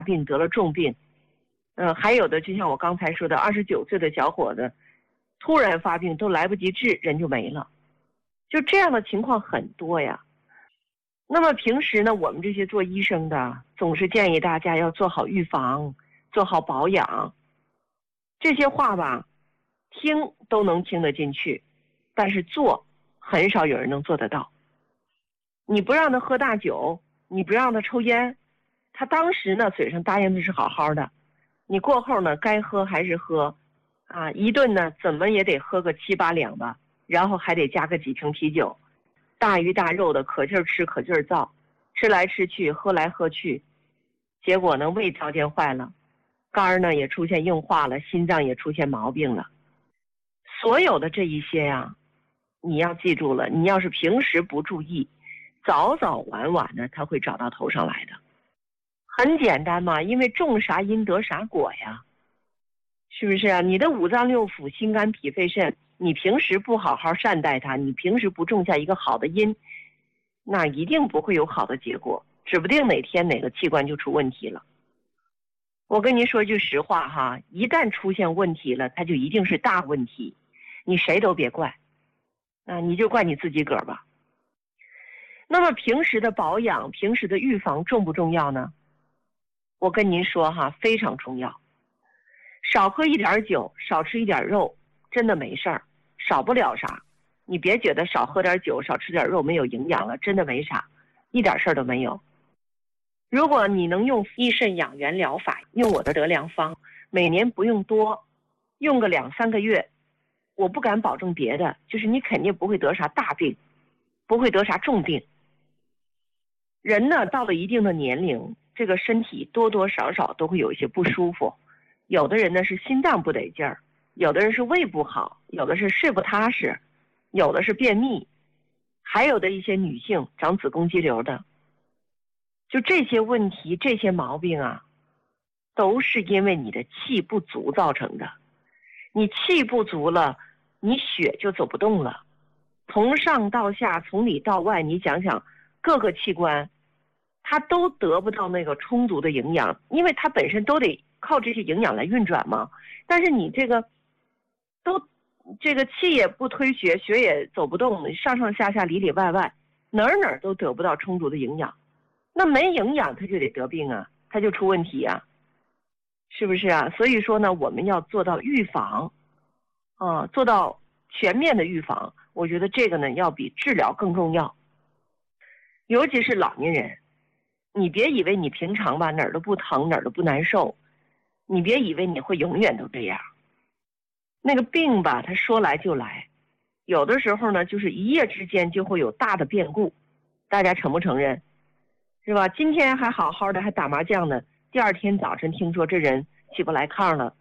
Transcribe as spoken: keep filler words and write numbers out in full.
病得了重病，呃，还有的就像我刚才说的，二十九岁的小伙子突然发病都来不及治，人就没了，就这样的情况很多呀。那么平时呢，我们这些做医生的总是建议大家要做好预防，做好保养，这些话吧，听都能听得进去，但是做很少有人能做得到。你不让他喝大酒，你不让他抽烟，他当时呢嘴上答应的是好好的，你过后呢该喝还是喝啊，一顿呢怎么也得喝个七八两吧，然后还得加个几瓶啤酒，大鱼大肉的可劲儿吃可劲儿造，吃来吃去喝来喝去，结果呢胃条件坏了，肝儿呢也出现硬化了，心脏也出现毛病了。所有的这一些呀，你要记住了，你要是平时不注意，早早晚晚的他会找到头上来的。很简单嘛，因为种啥因得啥果呀，是不是啊？你的五脏六腑、心肝脾肺肾，你平时不好好善待它，你平时不种下一个好的因，那一定不会有好的结果，指不定哪天哪个器官就出问题了。我跟您说句实话哈，一旦出现问题了，它就一定是大问题，你谁都别怪啊，你就怪你自己个儿吧。那么平时的保养、平时的预防重不重要呢？我跟您说哈，非常重要。少喝一点酒，少吃一点肉，真的没事儿，少不了啥。你别觉得少喝点酒、少吃点肉没有营养了，真的没啥，一点事儿都没有。如果你能用益肾养元疗法，用我的得良方，每年不用多，用个两三个月，我不敢保证别的，就是你肯定不会得啥大病，不会得啥重病。人呢，到了一定的年龄，这个身体多多少少都会有一些不舒服。有的人呢是心脏不得劲儿，有的人是胃不好，有的是睡不踏实，有的是便秘，还有的一些女性长子宫肌瘤的。就这些问题，这些毛病啊，都是因为你的气不足造成的。你气不足了，你血就走不动了。从上到下，从里到外，你想想各个器官它都得不到那个充足的营养，因为它本身都得靠这些营养来运转嘛。但是你这个都这个气也不推血，血也走不动，上上下下里里外外哪儿哪儿都得不到充足的营养，那没营养它就得得病啊，它就出问题啊，是不是啊？所以说呢，我们要做到预防啊，做到全面的预防，我觉得这个呢要比治疗更重要。尤其是老年人，你别以为你平常吧哪儿都不疼哪儿都不难受，你别以为你会永远都这样。那个病吧它说来就来，有的时候呢就是一夜之间就会有大的变故，大家承不承认？是吧？今天还好好的还打麻将呢，第二天早晨听说这人起不来炕了，